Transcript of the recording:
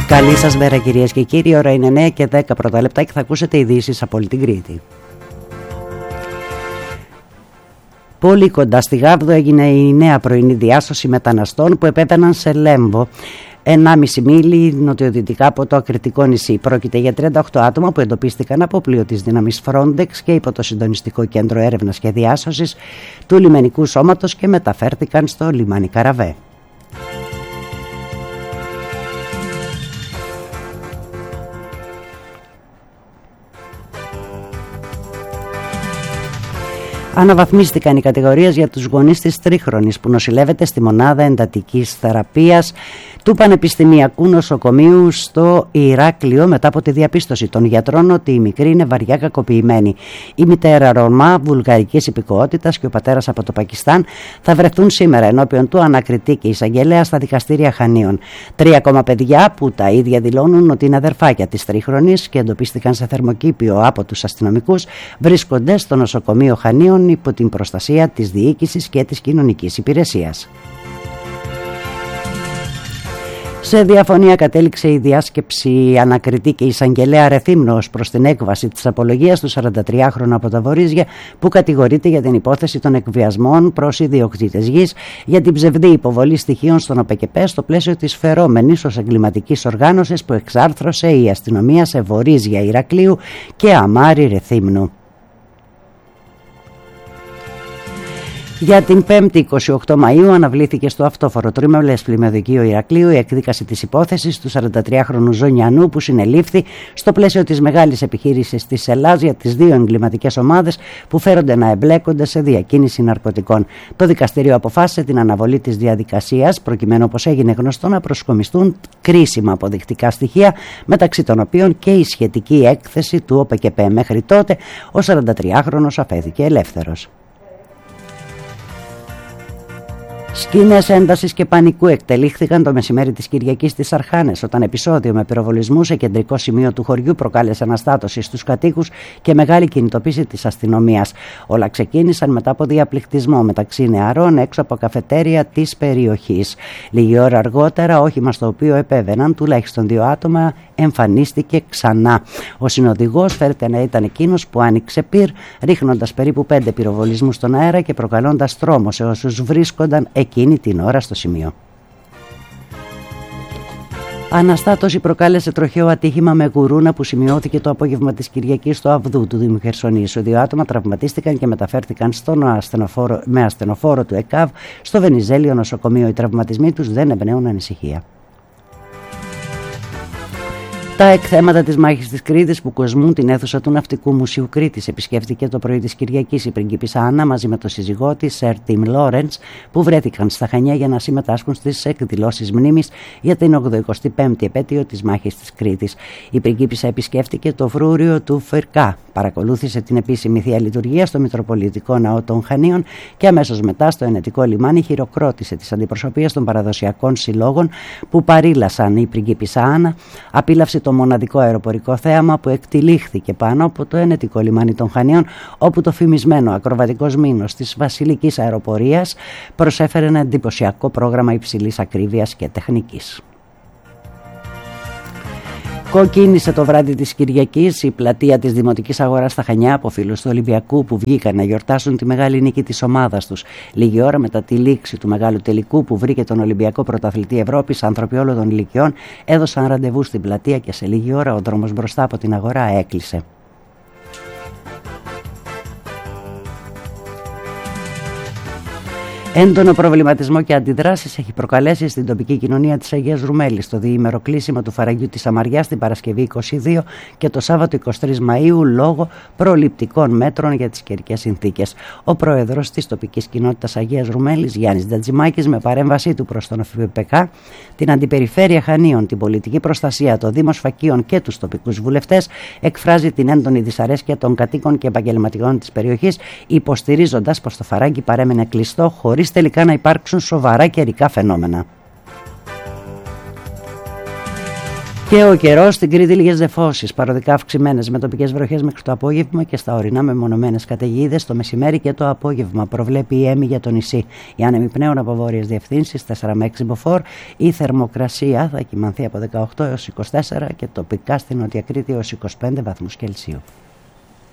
Καλή σας μέρα κυρίες και κύριοι, ώρα είναι 9 και 10 πρώτα λεπτά και θα ακούσετε ειδήσεις από όλη την Κρήτη. Πολύ κοντά στη Γάβδο έγινε η νέα πρωινή διάσωση μεταναστών που επέβαιναν σε Λέμβο, 1,5 μίλι νοτιοδυτικά από το Ακριτικό νησί. Πρόκειται για 38 άτομα που εντοπίστηκαν από πλοίο της δύναμης Frontex και υπό το Συντονιστικό Κέντρο Έρευνας και Διάσωσης του Λιμενικού Σώματος και μεταφέρθηκαν στο λιμάνι Καραβέ. Αναβαθμίστηκαν οι κατηγορίες για τους γονείς της τρίχρονης που νοσηλεύεται στη μονάδα εντατικής θεραπείας του Πανεπιστημιακού Νοσοκομείου στο Ηράκλειο μετά από τη διαπίστωση των γιατρών ότι η μικρή είναι βαριά κακοποιημένη. Η μητέρα Ρωμά βουλγαρικής υπηκοότητας και ο πατέρας από το Πακιστάν θα βρεθούν σήμερα ενώπιον του ανακριτή και εισαγγελέα στα δικαστήρια Χανίων. 3 ακόμα παιδιά που τα ίδια δηλώνουν ότι είναι αδερφάκια της τρίχρονης και εντοπίστηκαν σε θερμοκήπιο από τους αστυνομικούς βρίσκονται στο νοσοκομείο Χανίων υπό την προστασία της διοίκησης και της κοινωνικής υπηρεσίας. Σε διαφωνία κατέληξε η διάσκεψη ανακριτή και εισαγγελέα Ρεθύμνου ως προς την έκβαση της απολογίας του 43χρονου από τα Βορίζια που κατηγορείται για την υπόθεση των εκβιασμών προς ιδιοκτήτες γης για την ψευδή υποβολή στοιχείων στον ΟΠΕΚΕΠΕ στο πλαίσιο της φερόμενης ως εγκληματικής οργάνωσης που εξάρθρωσε η αστυνομία σε Βορίζια Ηρακλείου και Αμάρι Ρεθύμνου. Για την 5η 28 Μαΐου αναβλήθηκε στο αυτόφορο τρίμευλες πλημμυδικείο Ηρακλείου η εκδίκαση της υπόθεσης του 43χρονου Ζωνιανού που συνελήφθη στο πλαίσιο της μεγάλης επιχείρησης της Ελλάδας για τις 2 εγκληματικές ομάδες που φέρονται να εμπλέκονται σε διακίνηση ναρκωτικών. Το δικαστήριο αποφάσισε την αναβολή της διαδικασίας προκειμένου, όπως έγινε γνωστό, να προσκομιστούν κρίσιμα αποδεικτικά στοιχεία μεταξύ των οποίων και η σχετική έκθεση του ΟΠΕΚΕΠΕ. Μέχρι τότε ο 43χρονος αφέθηκε ελεύθερος. Σκηνές έντασης και πανικού εκτελήχθηκαν το μεσημέρι της Κυριακής στις Αρχάνες, όταν επεισόδιο με πυροβολισμού σε κεντρικό σημείο του χωριού προκάλεσε αναστάτωση στους κατοίκους και μεγάλη κινητοποίηση της αστυνομίας. Όλα ξεκίνησαν μετά από διαπληκτισμό μεταξύ νεαρών έξω από καφετέρια της περιοχής. Λίγη ώρα αργότερα, όχημα στο οποίο επέβαιναν τουλάχιστον 2 άτομα εμφανίστηκε ξανά. Ο συνοδηγός φέρεται να ήταν εκείνος που άνοιξε πυρ, ρίχνοντας περίπου 5 πυροβολισμούς στον αέρα και προκαλώντας τρόμο σε όσους βρίσκονταν εκείνη την ώρα στο σημείο. Αναστάτωση προκάλεσε τροχαίο ατύχημα με γουρούνα που σημειώθηκε το απόγευμα της Κυριακής στο Αβδού του Δήμου Χερσονήσου. 2 άτομα τραυματίστηκαν και μεταφέρθηκαν με ασθενοφόρο του ΕΚΑΒ στο Βενιζέλιο νοσοκομείο. Οι τραυματισμοί τους δεν εμπνέουν ανησυχία. Τα εκθέματα της μάχης της Κρήτης που κοσμούν την αίθουσα του Ναυτικού Μουσείου Κρήτης επισκέφθηκε το πρωί της Κυριακής η πριγκίπισσα Άννα μαζί με τον σύζυγό της, Σερ Τιμ Λόρεντς, που βρέθηκαν στα Χανιά για να συμμετάσχουν στις εκδηλώσεις μνήμης για την 85η επέτειο της μάχης της Κρήτης. Η πριγκίπισσα επισκέφτηκε το φρούριο του Φυρκά, παρακολούθησε την επίσημη θεία λειτουργία στο Μητροπολιτικό Ναό των Χανίων και αμέσως μετά στο Ενετικό Λιμάνι χειροκρότησε τις αντιπροσωπείες των παραδοσιακών συλλόγων που παρήλασαν. Η πριγκίπισσα Άννα απίλαυσε το μοναδικό αεροπορικό θέαμα που εκτυλίχθηκε πάνω από το Ενετικό Λιμάνι των Χανίων, όπου το φημισμένο ακροβατικό μήνος της βασιλικής αεροπορίας προσέφερε ένα εντυπωσιακό πρόγραμμα υψηλής ακρίβειας και τεχνικής. Κοκκίνησε το βράδυ της Κυριακής η πλατεία της Δημοτικής Αγοράς στα Χανιά από φίλους του Ολυμπιακού που βγήκαν να γιορτάσουν τη μεγάλη νίκη της ομάδας τους. Λίγη ώρα μετά τη λήξη του μεγάλου τελικού που βρήκε τον Ολυμπιακό Πρωταθλητή Ευρώπης, άνθρωποι όλων των ηλικιών έδωσαν ραντεβού στην πλατεία και σε λίγη ώρα ο δρόμος μπροστά από την αγορά έκλεισε. Έντονο προβληματισμό και αντιδράσεις έχει προκαλέσει στην τοπική κοινωνία της Αγίας Ρουμέλης το διήμερο κλείσιμο του φαραγγιού της Αμαριάς την Παρασκευή 22 και το Σάββατο 23 Μαΐου λόγω προληπτικών μέτρων για τις καιρικές συνθήκες. Ο πρόεδρος της τοπικής κοινότητας Αγίας Ρουμέλης, Γιάννης Ντατζημάκης, με παρέμβασή του προς τον ΦΠΚ, την Αντιπεριφέρεια Χανίων, την πολιτική προστασία, το Δήμο Σφακίων και τους τοπικούς βουλευτές, εκφράζει την έντονη δυσαρέσκεια των κατοίκων και επαγγελματιών της περιοχής, υποστηρίζοντας πως το φαράγγι παρέμενε κλειστό χωρίς τελικά να υπάρξουν σοβαρά καιρικά φαινόμενα. Και ο καιρός στην Κρήτη, λίγες νεφώσεις, παροδικά αυξημένες με τοπικές βροχές μέχρι το απόγευμα και στα ορεινά μεμονωμένες καταιγίδες το μεσημέρι και το απόγευμα. Προβλέπει η ΕΜΗ για το νησί. Οι άνεμοι πνέουν από βόρειες διευθύνσεις 4 με 6 μποφόρ. Η θερμοκρασία θα κυμανθεί από 18 έως 24 και τοπικά στην Νότια Κρήτη έως 25 βαθμούς Κελσίου.